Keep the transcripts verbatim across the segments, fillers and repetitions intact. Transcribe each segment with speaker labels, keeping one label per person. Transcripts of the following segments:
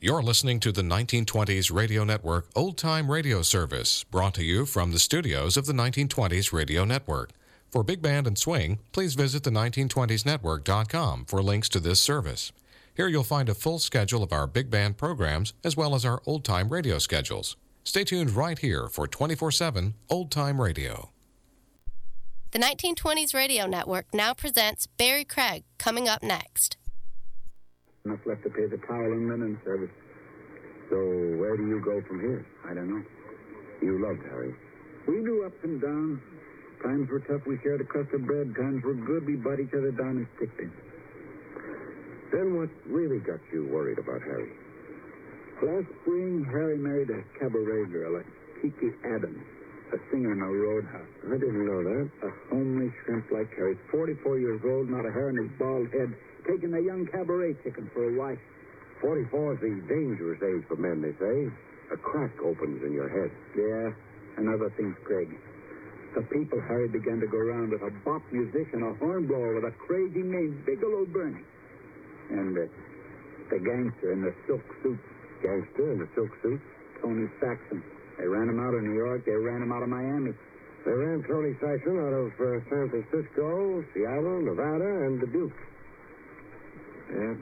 Speaker 1: You're listening to the nineteen twenties Radio Network Old Time Radio Service, brought to you from the studios of the nineteen twenties Radio Network. For Big Band and Swing, please visit the nineteen twenties network dot com for links to this service. Here you'll find a full schedule of our big band programs as well as our old-time radio schedules. Stay tuned right here for twenty-four seven Old Time Radio.
Speaker 2: The nineteen twenties Radio Network now presents Barry Craig, coming up next.
Speaker 3: Enough left to pay the towel and linen service.
Speaker 4: So where do you go from here?
Speaker 3: I don't know.
Speaker 4: You loved Harry.
Speaker 3: We do up and down. Times were tough, we shared a crust of bread. Times were good, we bought each other diamond stick pins.
Speaker 4: Then what really got you worried about Harry?
Speaker 3: Last spring, Harry married a cabaret girl, a Kiki Adams, a singer in a roadhouse.
Speaker 4: I didn't know that.
Speaker 3: A homely shrimp like Harry, forty-four years old, not a hair on his bald head, taking a young cabaret chicken for a wife.
Speaker 4: forty-four is the dangerous age for men, they say. A crack opens in your head.
Speaker 3: Yeah, and other things, Craig. The people Harry began to go around with a bop musician, a hornblower with a crazy name, Bigelow Bernie. And uh, the gangster in the silk suit.
Speaker 4: Gangster in the silk suit?
Speaker 3: Tony Saxon. They ran him out of New York. They ran him out of Miami.
Speaker 4: They ran Tony Saxon out of uh, San Francisco, Seattle, Nevada, and Dubuque.
Speaker 3: Yeah.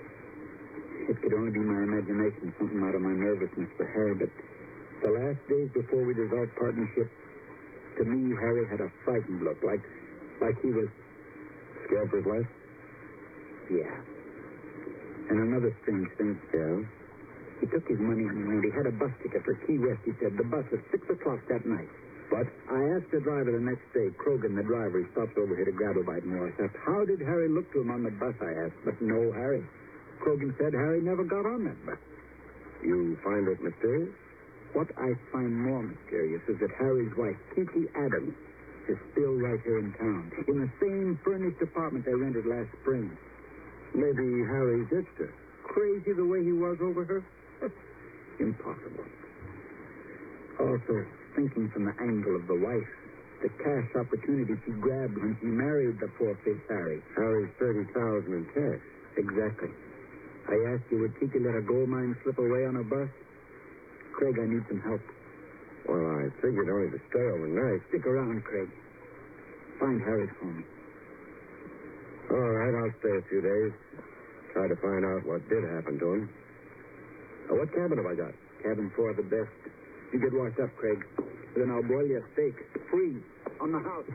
Speaker 3: It could only be my imagination, something out of my nervousness for Harry, but the last days before we dissolved partnership, to me, Harry had a frightened look, like like he was...
Speaker 4: Scared for his life?
Speaker 3: Yeah. And another strange thing.
Speaker 4: Yeah?
Speaker 3: He took his money and went. He had a bus ticket for Key West, he said. The bus at six o'clock that night.
Speaker 4: But
Speaker 3: I asked the driver the next day, Krogan, the driver, he stops over here to grab a bite more. I said, how did Harry look to him on the bus, I asked. But no Harry. Krogan said Harry never got on that bus.
Speaker 4: You find it mysterious?
Speaker 3: What I find more mysterious is that Harry's wife, Kiki Adams, is still right here in town, in the same furnished apartment they rented last spring.
Speaker 4: Maybe Harry ditched her.
Speaker 3: Crazy the way he was over her? Impossible. Also, thinking from the angle of the wife, the cash opportunity she grabbed when she married the poor-faced Harry.
Speaker 4: Harry's thirty thousand dollars in cash.
Speaker 3: Exactly. I asked you, would Kiki let a gold mine slip away on a bus? Craig, I need some help.
Speaker 4: Well, I figured only to stay overnight.
Speaker 3: Stick around, Craig. Find Harry for me.
Speaker 4: All right, I'll stay a few days. Try to find out what did happen to him. Uh, what cabin have I got?
Speaker 3: Cabin four, the best. You get washed up, Craig. Then I'll boil you a steak. Free. On the house.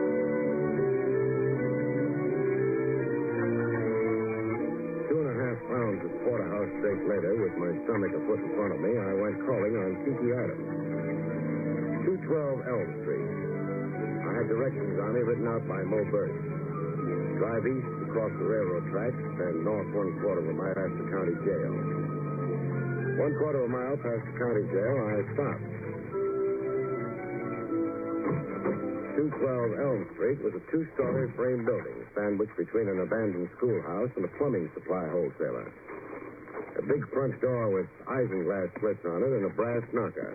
Speaker 4: Two and a half pounds of porterhouse steak later, with my stomach a foot in front of me, I went calling on Kiki Adams. two twelve Elm Street. I had directions on it written out by Mo Burke. Drive east across the railroad tracks, and north one quarter of a mile past the county jail. One quarter of a mile past the county jail, I stopped. two twelve Elm Street was a two-story frame building sandwiched between an abandoned schoolhouse and a plumbing supply wholesaler. A big front door with isinglass slits on it and a brass knocker.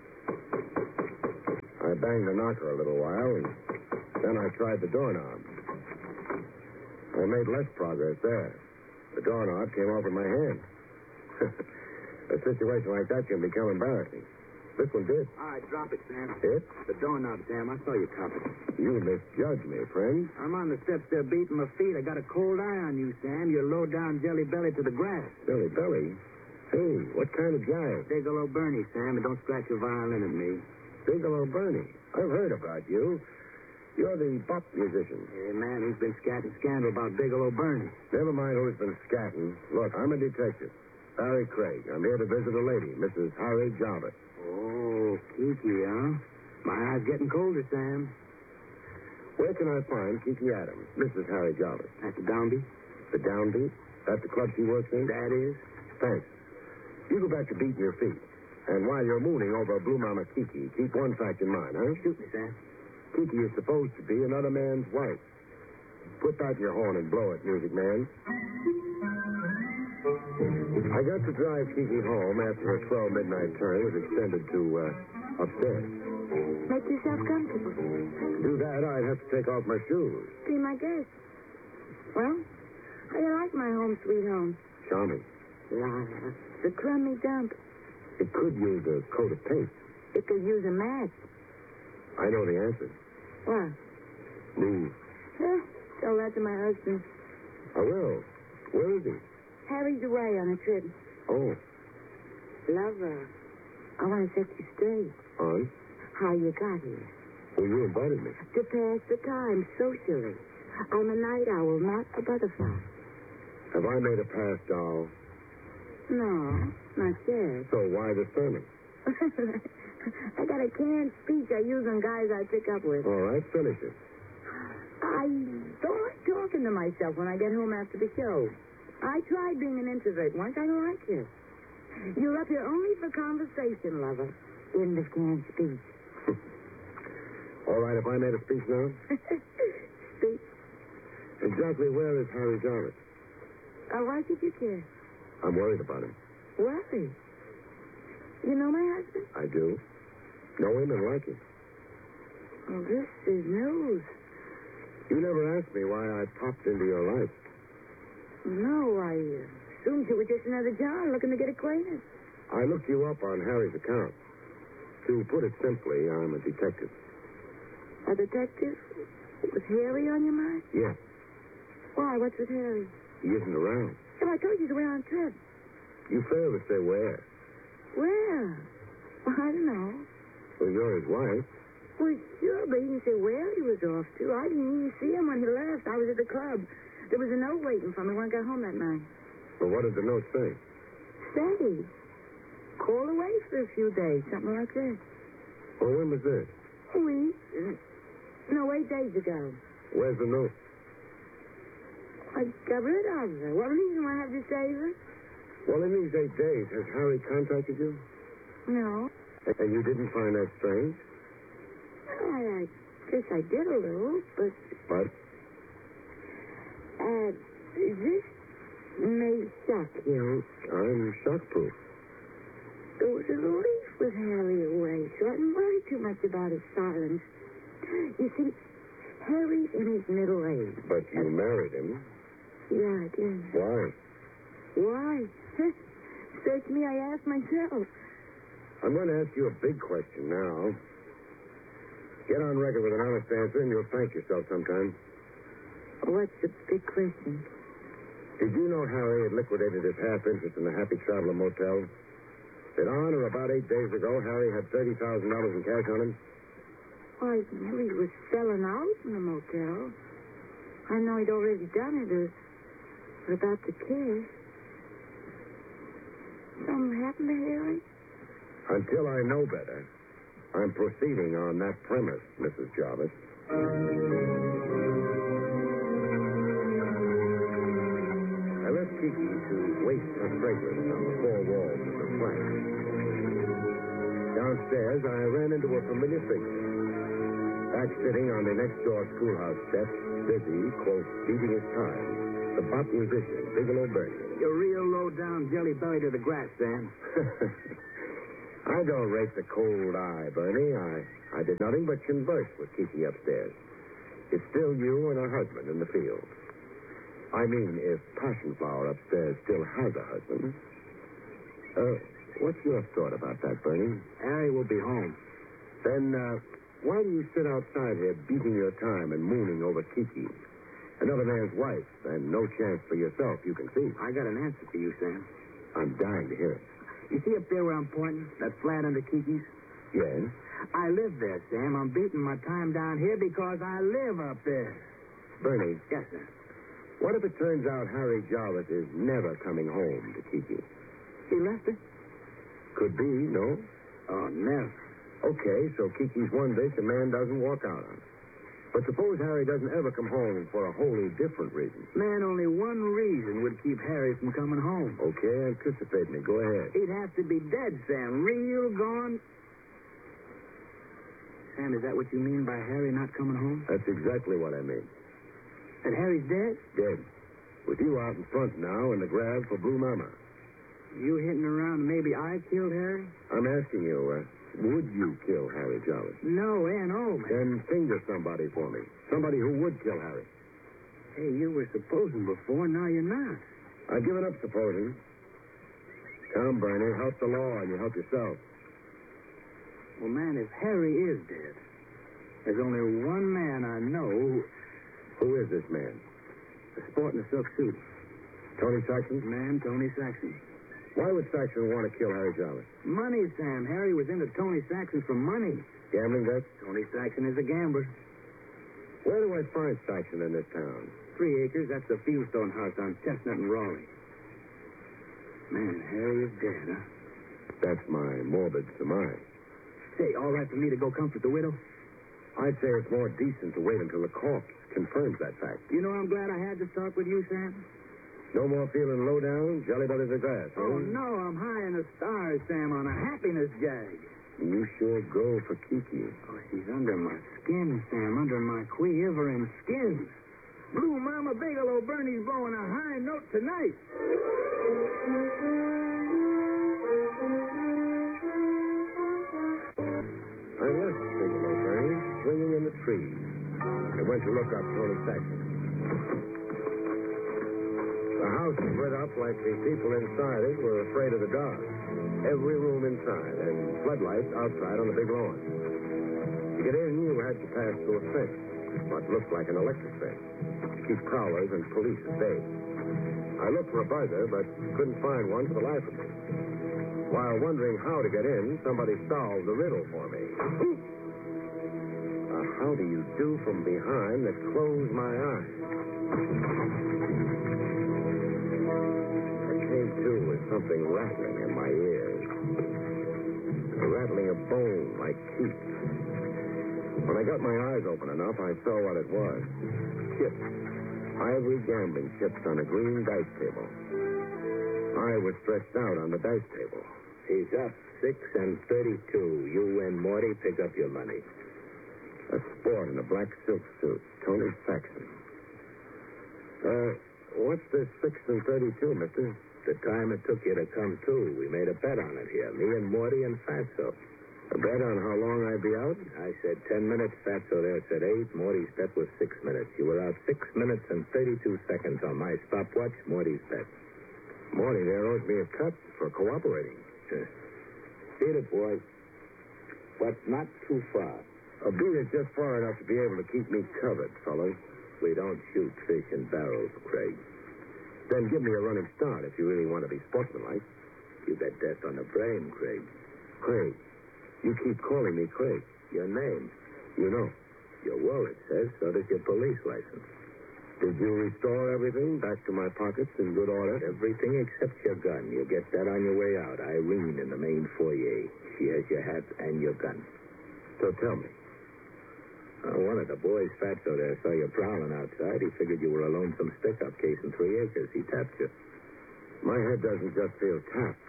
Speaker 4: I banged the knocker a little while, and then I tried the doorknob. I made less progress there. The doorknob came off in my hand. A situation like that can become embarrassing. This one did.
Speaker 3: All right, drop it, Sam.
Speaker 4: It?
Speaker 3: The doorknob, Sam. I saw you cop it.
Speaker 4: You misjudged me, friend.
Speaker 3: I'm on the steps there beating my feet. I got a cold eye on you, Sam. You're low down jelly belly to the grass.
Speaker 4: Jelly belly? Hey, what kind of jive?
Speaker 3: Bigelow Bernie, Sam, and don't scratch your violin at me.
Speaker 4: Bigelow Bernie. I've heard about you. You're the bop musician.
Speaker 3: Hey, man, who's been scatting scandal about Bigelow Bernie?
Speaker 4: Never mind who's been scatting. Look, I'm a detective. Barry Craig. I'm here to visit a lady, Missus Harry Jarvis.
Speaker 3: Oh, Kiki, huh? My eye's getting colder, Sam.
Speaker 4: Where can I find Kiki Adams, Missus Harry Jarvis?
Speaker 3: At the Downbeat?
Speaker 4: The Downbeat? That's the club she works in?
Speaker 3: That is.
Speaker 4: Thanks. You go back to beating your feet. And while you're mooning over Blue Mama Kiki, keep one fact in mind, huh?
Speaker 3: Shoot me, Sam.
Speaker 4: Kiki is supposed to be another man's wife. Put back your horn and blow it, music man. I got to drive Kiki home after her twelve midnight turn was extended to uh, upstairs.
Speaker 5: Make yourself comfortable.
Speaker 4: To do that, I'd have to take off my shoes.
Speaker 5: Be my guest. Well, how do you like my home sweet home?
Speaker 4: Charming.
Speaker 5: Lava. The crummy dump.
Speaker 4: It could use a coat of paint.
Speaker 5: It could use a match.
Speaker 4: I know the answer.
Speaker 5: What?
Speaker 4: Leave.
Speaker 5: Huh? Tell that to my husband.
Speaker 4: I will. Where is he?
Speaker 5: Harry's away on a trip.
Speaker 4: Oh,
Speaker 5: Lover, I want to set you straight.
Speaker 4: on?
Speaker 5: How you got here.
Speaker 4: Well, you invited me.
Speaker 5: To pass the time socially. I'm a night owl, not a butterfly.
Speaker 4: Have I made a pass, doll?
Speaker 5: No, not yet.
Speaker 4: So why the sermon?
Speaker 5: I got a canned speech I use on guys I pick up with.
Speaker 4: All right, finish it.
Speaker 5: I don't like talking to myself when I get home after the show. I tried being an introvert once. I don't like it. You're up here only for conversation, lover. End of canned speech.
Speaker 4: All right, have I made a speech now?
Speaker 5: Speech?
Speaker 4: Exactly where is Harry Jarvis?
Speaker 5: Uh, why should you care?
Speaker 4: I'm worried about him.
Speaker 5: Worry? You know my husband?
Speaker 4: I do. Know him and like him.
Speaker 5: Well, this is news.
Speaker 4: You never asked me why I popped into your life.
Speaker 5: No, I uh, assumed you were just another John looking to get acquainted.
Speaker 4: I looked you up on Harry's account. To put it simply, I'm a detective.
Speaker 5: A detective? Was Harry on your mind?
Speaker 4: Yes.
Speaker 5: Why? What's with Harry?
Speaker 4: He isn't around.
Speaker 5: Well, I told you he's away on a trip.
Speaker 4: You fail to say where.
Speaker 5: Where? Well, I don't know.
Speaker 4: Well, you're his wife.
Speaker 5: Well, sure, but he didn't say where he was off to. I didn't even see him when he left. I was at the club. There was a note waiting for me when I got home that night.
Speaker 4: Well, what did the note say?
Speaker 5: Say, call away for a few days, something like that.
Speaker 4: Well, when was this?
Speaker 5: A week. No, eight days ago.
Speaker 4: Where's the note?
Speaker 5: I got rid of her. What reason do I have to save her?
Speaker 4: Well, in these eight days, has Harry contacted you?
Speaker 5: No.
Speaker 4: And you didn't find that strange?
Speaker 5: Well, I, I guess I did a little, but...
Speaker 4: But?
Speaker 5: Uh, this may shock you.
Speaker 4: I'm shock-proof.
Speaker 5: There was a relief with Harry away, so I didn't worry too much about his silence. You see, Harry's in his middle age.
Speaker 4: But you married him.
Speaker 5: Yeah, I did.
Speaker 4: Why?
Speaker 5: Why? Search me, I asked myself.
Speaker 4: I'm going to ask you a big question now. Get on record with an honest answer, and you'll thank yourself sometime.
Speaker 5: What's the big question?
Speaker 4: Did you know Harry had liquidated his half interest in the Happy Traveler Motel? That on or about eight days ago, Harry had thirty thousand dollars in cash on him?
Speaker 5: I knew he was selling out in the motel. I know he'd already done it, or, or about to kiss. Something happened to Harry?
Speaker 4: Until I know better, I'm proceeding on that premise, Missus Jarvis. I left Kiki to waste her fragrance on the four walls of the flat. Downstairs, I ran into a familiar figure. Back sitting on the next-door schoolhouse steps, busy, quote, beating his time, the bop musician, Bigelow Bernie.
Speaker 3: You're real low-down jelly belly to the grass, Sam.
Speaker 4: I don't rate the cold eye, Bernie. I, I did nothing but converse with Kiki upstairs. It's still you and her husband in the field. I mean, if Passion Flower upstairs still has a husband. Uh, what's your thought about that, Bernie?
Speaker 3: Harry will be home.
Speaker 4: Then, uh, why do you sit outside here beating your time and mooning over Kiki? Another man's wife, and no chance for yourself, you can see.
Speaker 3: I got an answer for you, Sam.
Speaker 4: I'm dying to hear it.
Speaker 3: You see up there where I'm pointing? That flat under Kiki's?
Speaker 4: Yes?
Speaker 3: I live there, Sam. I'm beating my time down here because I live up there.
Speaker 4: Bernie.
Speaker 3: Yes, sir.
Speaker 4: What if it turns out Harry Jarvis is never coming home to Kiki?
Speaker 3: He left her?
Speaker 4: Could be, no?
Speaker 3: Oh, never.
Speaker 4: Okay, so Kiki's one bitch a man doesn't walk out on. But suppose Harry doesn't ever come home for a wholly different reason.
Speaker 3: Man, only one reason would keep Harry from coming home.
Speaker 4: Okay, anticipate me. Go ahead.
Speaker 3: He'd have to be dead, Sam. Real gone. Sam, is that what you mean by Harry not coming home?
Speaker 4: That's exactly what I mean.
Speaker 3: That Harry's dead?
Speaker 4: Dead. With you out in front now in the grab for Blue Mama.
Speaker 3: You hitting around maybe I killed Harry?
Speaker 4: I'm asking you, uh, would you kill Harry Jarvis?
Speaker 3: No, N O, man.
Speaker 4: Then finger somebody for me. Somebody who would kill Harry.
Speaker 3: Hey, you were supposing before, now you're not.
Speaker 4: I've given up supposing. Come, Bernie, help the law and you help yourself.
Speaker 3: Well, man, if Harry is dead, there's only one man I know who...
Speaker 4: Who is this man?
Speaker 3: A sport in a silk suit.
Speaker 4: Tony Saxon?
Speaker 3: Man, Tony Saxon.
Speaker 4: Why would Saxon want to kill Harry Jarvis?
Speaker 3: Money, Sam. Harry was into Tony Saxon for money.
Speaker 4: Gambling debts?
Speaker 3: Tony Saxon is a gambler.
Speaker 4: Where do I find Saxon in this town?
Speaker 3: Three acres, that's the Fieldstone house on Chestnut and Raleigh. Man, Harry is dead, huh?
Speaker 4: That's my morbid surmise.
Speaker 3: Say, all right for me to go comfort the widow?
Speaker 4: I'd say it's more decent to wait until the corpse confirms that fact.
Speaker 3: You know, I'm glad I had this talk with you, Sam.
Speaker 4: No more feeling low down, jelly bellies of grass, huh?
Speaker 3: Oh, no, I'm high in the stars, Sam, on a happiness jag.
Speaker 4: You sure go for Kiki.
Speaker 3: Oh, she's under my skin, Sam, under my quivering skin. Blue Mama Bigelow Bernie's blowing a high note tonight.
Speaker 4: I left Bigelow Bernie swinging in the trees. I went to look up Tony Saxon. The house was lit up like the people inside it were afraid of the dark. Every room inside, and floodlights outside on the big lawn. To get in, you had to pass through a fence, what looked like an electric fence, to keep prowlers and police at bay. I looked for a buzzer, but couldn't find one for the life of me. While wondering how to get in, somebody solved the riddle for me. A how do you do from behind that closed my eyes. I came to with something rattling in my ears. A rattling of bone like teeth. When I got my eyes open enough, I saw what it was. Chips. Ivory gambling chips on a green dice table. I was stretched out on the dice table.
Speaker 3: He's up six and thirty-two. You and Morty pick up your money.
Speaker 4: A sport in a black silk suit. Tony Saxon. Uh, what's this six and thirty-two, mister?
Speaker 3: The time it took you to come to. We made a bet on it here. Me and Morty and Fatso.
Speaker 4: A bet on how long I'd be out?
Speaker 3: I said ten minutes. Fatso there said eight. Morty's bet was six minutes. You were out six minutes and thirty-two seconds on my stopwatch. Morty's bet.
Speaker 4: Morty there owes me a cut for cooperating.
Speaker 3: Beat it, boy. But not too far.
Speaker 4: A beat is just far enough to be able to keep me covered, fellas.
Speaker 3: We don't shoot fish in barrels, Craig.
Speaker 4: Then give me a running start if you really want to be sportsmanlike.
Speaker 3: You got death on the brain, Craig.
Speaker 4: Craig. You keep calling me Craig.
Speaker 3: Your name.
Speaker 4: You know.
Speaker 3: Your wallet says so does your police license.
Speaker 4: Did you restore everything back to my pockets in good order?
Speaker 3: Everything except your gun. You get that on your way out. Irene in the main foyer. She has your hat and your gun.
Speaker 4: So tell me.
Speaker 3: Uh, one of the boys, Fatso there, saw you prowling outside. He figured you were a lonesome stick-up case in three acres. He tapped you.
Speaker 4: My head doesn't just feel tapped.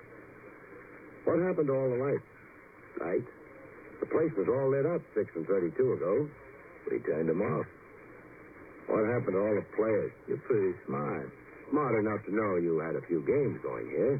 Speaker 4: What happened to all the lights?
Speaker 3: Lights?
Speaker 4: The place was all lit up six and thirty-two ago.
Speaker 3: We turned them off.
Speaker 4: What happened to all the players?
Speaker 3: You're pretty smart.
Speaker 4: Smart enough to know you had a few games going here.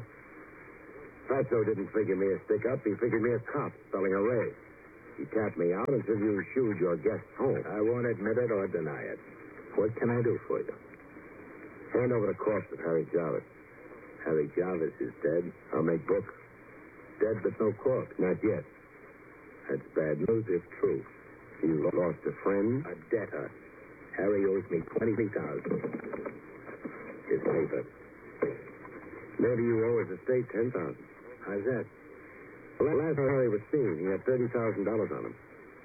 Speaker 4: Fatso didn't figure me a stick-up. He figured me a cop selling a race. He tapped me out until you shooed your guests home.
Speaker 3: I won't admit it or deny it. What can I do for you?
Speaker 4: Hand over the corpse of Harry Jarvis.
Speaker 3: Harry Jarvis is dead.
Speaker 4: I'll make books.
Speaker 3: Dead but no corpse.
Speaker 4: Not yet.
Speaker 3: That's bad news if true.
Speaker 4: You lost a friend?
Speaker 3: A debtor. Harry owes me twenty thousand dollars. His paper.
Speaker 4: Maybe you owe his estate ten thousand dollars.
Speaker 3: How's that?
Speaker 4: The last Harry was seen, he had thirty thousand dollars on him.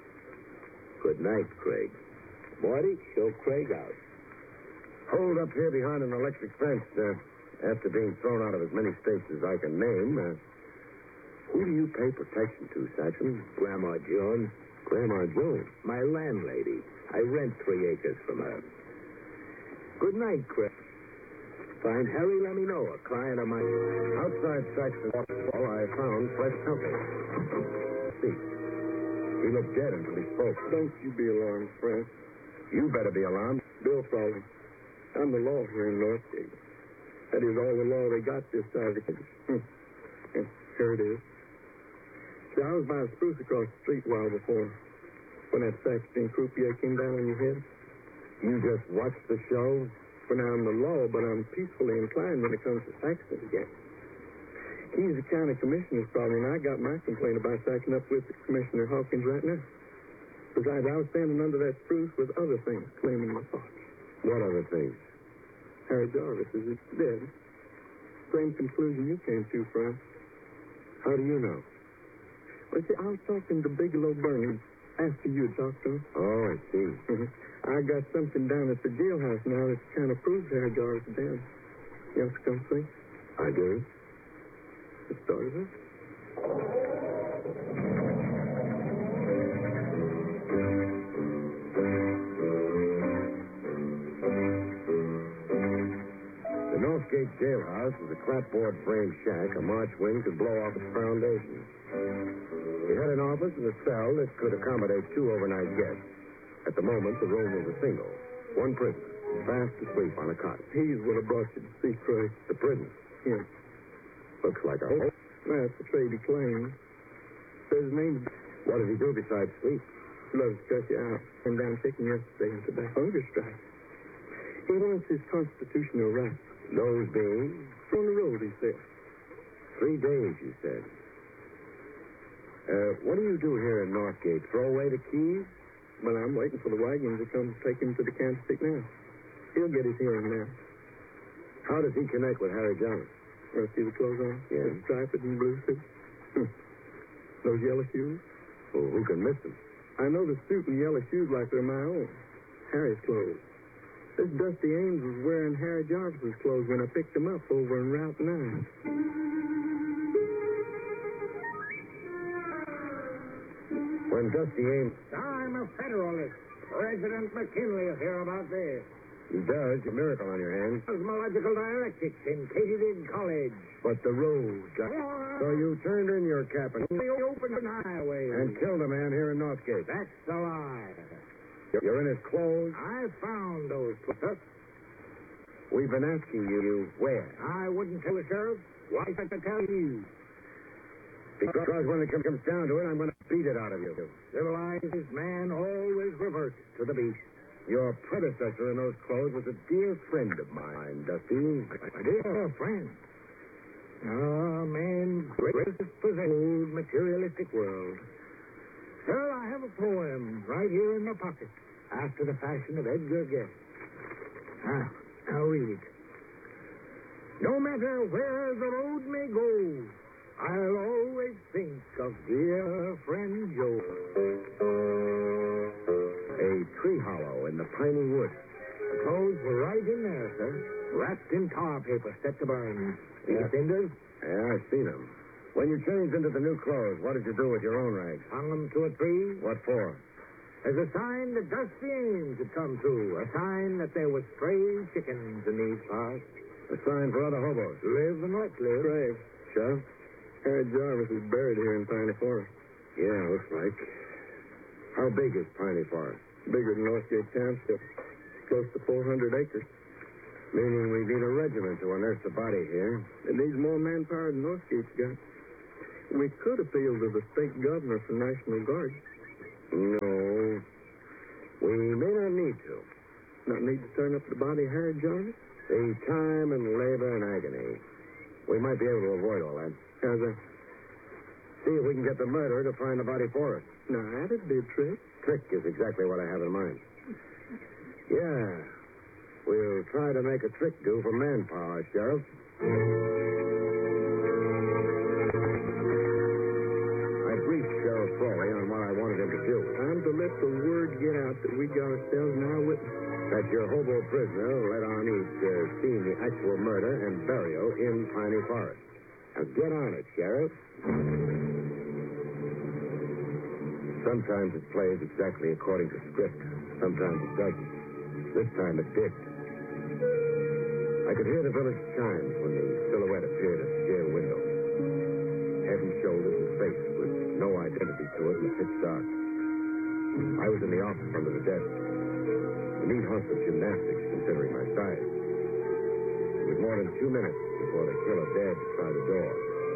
Speaker 3: Good night, Craig. Morty, show Craig out.
Speaker 4: Hold up here behind an electric fence. Uh, after being thrown out of as many states as I can name, uh, who do you pay protection to, Saxon?
Speaker 3: Grandma Jones.
Speaker 4: Grandma Jones?
Speaker 3: My landlady. I rent three acres from her. Good night, Craig. Find Harry, let me know. A client of mine.
Speaker 4: Outside Saxon's waterfall, I found fresh company. See. He looked dead until he spoke.
Speaker 6: Don't you be alarmed, friend.
Speaker 4: You better be alarmed.
Speaker 6: Bill Frawley. I'm the law here in Northgate. That is all the law they got this side of the country. Hmm. Here it is. See, I was by a spruce across the street a while before when that Saxon croupier came down on your head.
Speaker 4: You just watched the show?
Speaker 6: For now, I'm the law, but I'm peacefully inclined when it comes to Saxon again. He's the county commissioner's problem, and I got my complaint about sacking up with Commissioner Hawkins right now. Besides, I was standing under that spruce with other things claiming my thoughts.
Speaker 4: What other things?
Speaker 6: Harry Jarvis is dead. Same conclusion you came to, Frank.
Speaker 4: How do you know?
Speaker 6: Well, see, I was talking to Bigelow Burns after you talked to him.
Speaker 4: Oh, I see.
Speaker 6: I got something down at the jailhouse now that kind of proves Harry Jarvis is dead. You want to come see?
Speaker 4: I do.
Speaker 6: Let's start it up.
Speaker 4: The Northgate jailhouse was a clapboard frame shack a March wind could blow off its foundation. It had an office and a cell that could accommodate two overnight guests. At the moment, the room was a single. One prisoner, fast asleep on a cot.
Speaker 6: He's what I brought you to see, Craig.
Speaker 4: The prison.
Speaker 6: Yeah.
Speaker 4: Looks like a hope.
Speaker 6: That's the trade he claims. Says his name.
Speaker 4: What does he do besides sleep?
Speaker 6: Loves to cut you out. Came down chicken yesterday and today. Hunger strike. He wants his constitutional right.
Speaker 4: Those being?
Speaker 6: On the road, he said.
Speaker 4: Three days, you said. Uh, what do you do here in Northgate? Throw away the keys?
Speaker 6: Well, I'm waiting for the wagons to come take him to the Candlestick now. He'll get his hearing now.
Speaker 4: How does he connect with Harry Jarvis?
Speaker 6: Want to see the clothes on?
Speaker 4: Yeah.
Speaker 6: The striped and blue suit. Those yellow shoes?
Speaker 4: Well, who can miss them?
Speaker 6: I know the suit and yellow shoes like they're my own. Harry's clothes. This Dusty Ames was wearing Harry Jarvis's clothes when I picked him up over in Route nine.
Speaker 4: When Dusty Ames...
Speaker 7: I'm a Federalist. President McKinley will hear about this.
Speaker 4: He does. A miracle on your hands.
Speaker 7: Cosmological dialectics in Katydid College.
Speaker 4: But the road got...
Speaker 7: Oh,
Speaker 4: So you turned in your cap and...
Speaker 7: the open highway.
Speaker 4: and killed a man here in Northgate.
Speaker 7: That's a lie.
Speaker 4: You're in his clothes.
Speaker 7: I found those clothes.
Speaker 4: We've been asking you where.
Speaker 7: I wouldn't tell the sheriff. Why should I tell you?
Speaker 4: Because when it comes down to it, I'm going to beat it out of you.
Speaker 7: Civilized man always reverts to the beast.
Speaker 4: Your predecessor in those clothes was a dear friend of mine, Dusty.
Speaker 7: My dear friend. Ah, man's greatest possession, materialistic world. Sir, I have a poem right here in my pocket, after the fashion of Edgar Guest. Ah, I'll read it. No matter where the road may go, I'll always think of dear friend Joe.
Speaker 4: A tree hollow in the piney woods.
Speaker 7: The clothes were right in there, sir, wrapped in tar paper set to burn. See
Speaker 4: Yeah.
Speaker 7: the cinders?
Speaker 4: Yeah, I've seen them. When you changed into the new clothes, what did you do with your own rags?
Speaker 7: Hung them to a tree.
Speaker 4: What for?
Speaker 7: As a sign that Dusty Ames had come through. A sign that there was stray chickens in these parts.
Speaker 4: A sign for other hobos.
Speaker 7: Live and let live.
Speaker 6: Craig,
Speaker 4: Sheriff?
Speaker 6: Harry Jarvis is buried here in Piney Forest.
Speaker 4: Yeah, looks like. How big is Piney Forest?
Speaker 6: Bigger than Northgate Township. Close to four hundred acres.
Speaker 4: Meaning we need a regiment to unearth the body here.
Speaker 6: It needs more manpower than Northgate's got. We could appeal to the state governor for National Guard.
Speaker 4: No. We may not need to.
Speaker 6: Not need to turn up the body of Harry Jarvis?
Speaker 4: The time and labor and agony. We might be able to avoid all that.
Speaker 6: How's that?
Speaker 4: See if we can get the murderer to find the body for us.
Speaker 6: Now, that'd be a trick.
Speaker 4: Trick is exactly what I have in mind. Yeah. We'll try to make a trick do for manpower, Sheriff. I briefed Sheriff Frawley on what I wanted him to do.
Speaker 6: I'm to let the word get out that we got ourselves an eyewitness.
Speaker 4: That your hobo prisoner let on he'd uh, seen the actual murder and burial in Piney Forest. Now get on it, Sheriff. Sometimes it plays exactly according to script. Sometimes it doesn't. This time it did. I could hear the village chimes when the silhouette appeared at the jail window. Head and shoulders and face with no identity to it in the pitch dark. I was in the office under the desk. The neat hustle of gymnastics, considering my size. It was more than two minutes before the killer dared to try the door.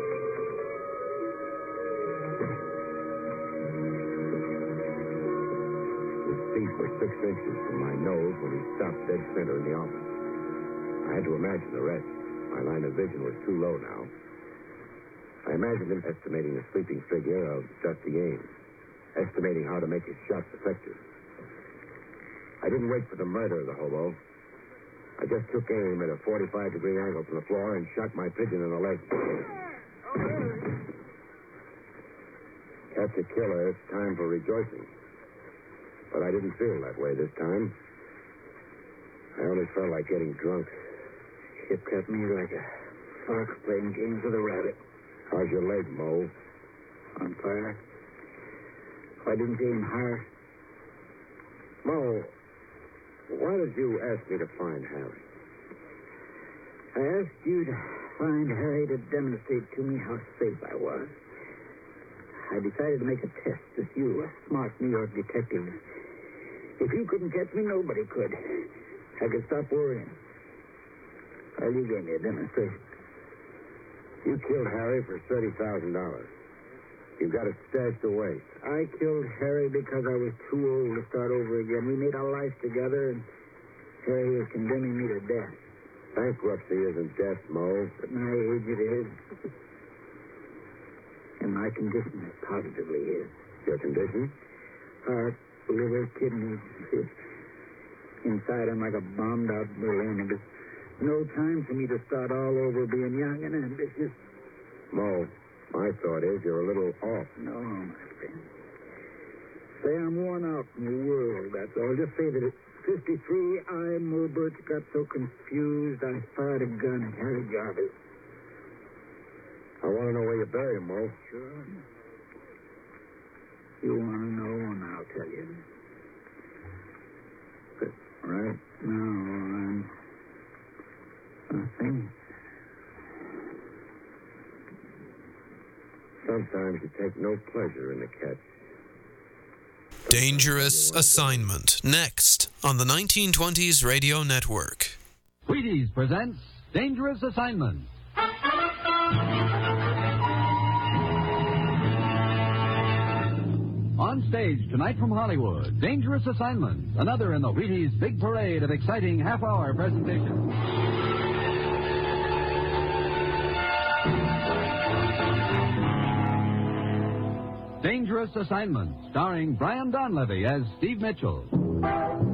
Speaker 4: His feet were six inches from my nose when he stopped dead center in the office. I had to imagine the rest. My line of vision was too low now. I imagined him estimating the sleeping figure of Dusty Ames, estimating how to make his shots effective. I didn't wait for the murder of the hobo. I just took aim at a forty-five degree angle from the floor and shot my pigeon in the leg. Catch a killer, it's time for rejoicing. But I didn't feel that way this time. I only felt like getting drunk.
Speaker 3: It cut me like a fox playing games with a rabbit.
Speaker 4: How's your leg, Mo?
Speaker 3: On fire. Why didn't you aim higher?
Speaker 4: Mo, why did you ask me to find Harry?
Speaker 3: I asked you to find Harry to demonstrate to me how safe I was. I decided to make a test with you, a smart New York detective. If you couldn't catch me, nobody could. I could stop worrying. Well, you gave me a demonstration.
Speaker 4: You killed Harry for thirty thousand dollars. You've got it stashed away.
Speaker 3: I killed Harry because I was too old to start over again. We made our life together, and Harry was condemning me to death.
Speaker 4: Bankruptcy isn't death, Mo.
Speaker 3: At my age, it is. And my condition is positively is.
Speaker 4: Your condition?
Speaker 3: Heart, liver, kidneys. Inside, I'm like a bombed-out balloon. There's no time for me to start all over being young and ambitious.
Speaker 4: Mo, my thought is you're a little off.
Speaker 3: No, my friend. Say I'm worn out from the world, that's all. Just say that at fifty-three, I, Mo Birch, got so confused I fired a gun at Harry Jarvis.
Speaker 4: I want to know where you buried him, Mo.
Speaker 3: Sure. You want to know, and I'll tell you. But right now, I'm nothing.
Speaker 4: Sometimes you take no pleasure in the catch.
Speaker 8: Dangerous Assignment, next on the nineteen twenties Radio Network.
Speaker 9: Wheaties presents Dangerous Assignment. On stage tonight from Hollywood, Dangerous Assignment, another in the Wheaties big parade of exciting half-hour presentations. Dangerous Assignment, starring Brian Donlevy as Steve Mitchell.